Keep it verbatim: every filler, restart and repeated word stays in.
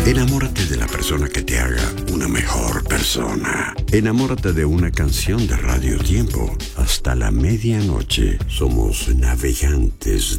Enamórate de la persona que te haga una mejor persona. Enamórate de una canción de Radio Tiempo. Hasta la medianoche somos navegantes